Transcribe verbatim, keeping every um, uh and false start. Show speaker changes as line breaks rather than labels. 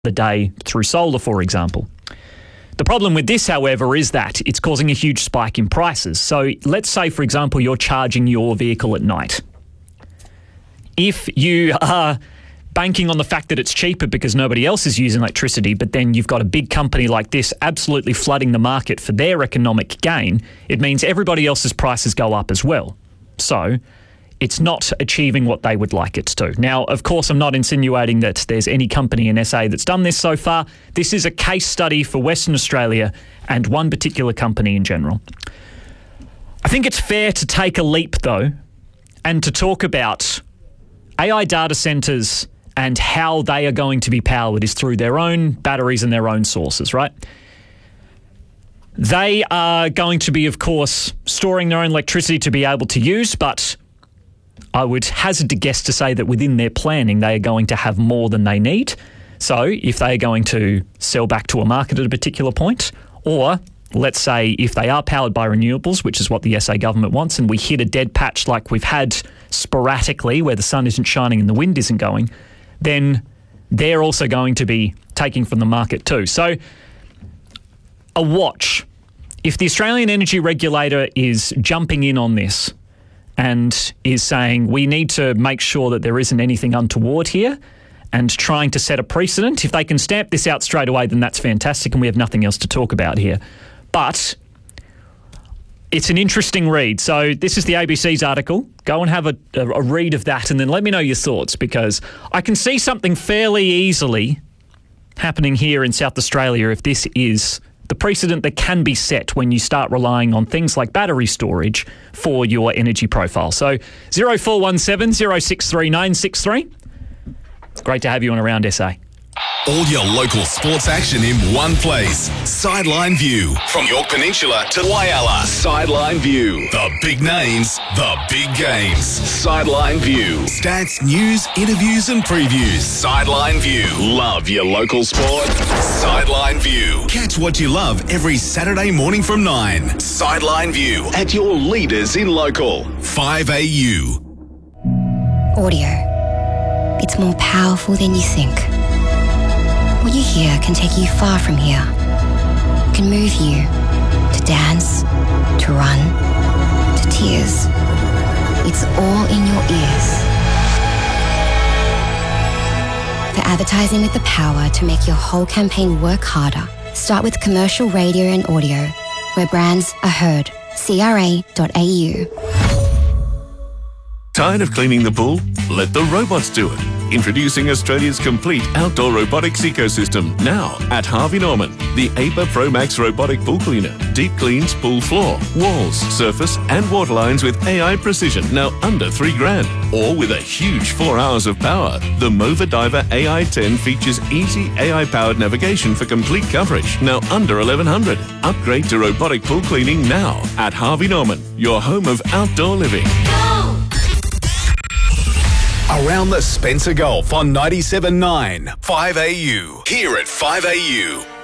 the day through solar, for example. The problem with this, however, is that it's causing a huge spike in prices. So let's say, for example, you're charging your vehicle at night. If you are banking on the fact that it's cheaper because nobody else is using electricity, but then you've got a big company like this absolutely flooding the market for their economic gain, it means everybody else's prices go up as well. So it's not achieving what they would like it to. Now, of course, I'm not insinuating that there's any company in S A that's done this so far. This is a case study for Western Australia and one particular company in general. I think it's fair to take a leap, though, and to talk about A I data centres and how they are going to be powered is through their own batteries and their own sources, right? They are going to be, of course, storing their own electricity to be able to use, but I would hazard to guess to say that within their planning, they are going to have more than they need. So if they are going to sell back to a market at a particular point, or let's say if they are powered by renewables, which is what the S A government wants, and we hit a dead patch like we've had sporadically where the sun isn't shining and the wind isn't going, then they're also going to be taking from the market too. So a watch. If the Australian Energy Regulator is jumping in on this and is saying we need to make sure that there isn't anything untoward here and trying to set a precedent, if they can stamp this out straight away, then that's fantastic and we have nothing else to talk about here. But it's an interesting read. So this is the A B C's article. Go and have a, a, a read of that and then let me know your thoughts, because I can see something fairly easily happening here in South Australia if this is the precedent that can be set when you start relying on things like battery storage for your energy profile. So zero four one seven, zero six three nine six three. It's great to have you on Around S A.
All your local sports action in one place. Sideline View. From York Peninsula to Whyalla. Sideline View. The big names, the big games. Sideline View. Stats, news, interviews and previews. Sideline View. Love your local sport? Sideline View. Catch what you love every Saturday morning from nine. Sideline View. At your leaders in local. five A U.
Audio. It's more powerful than you think. What you hear can take you far from here. It can move you to dance, to run, to tears. It's all in your ears. For advertising with the power to make your whole campaign work harder, start with commercial radio and audio, where brands are heard. C R A dot A U.
Tired of cleaning the pool? Let the robots do it. Introducing Australia's complete outdoor robotics ecosystem now at Harvey Norman. The A P A Pro Max robotic pool cleaner. Deep cleans pool floor, walls, surface and water lines with A I precision, now under three grand. Or with a huge four hours of power. The Mova Diver A I ten features easy A I-powered navigation for complete coverage, now under eleven hundred. Upgrade to robotic pool cleaning now at Harvey Norman, your home of outdoor living.
Around the Spencer Gulf on ninety-seven point nine, five A U. Here at five A U.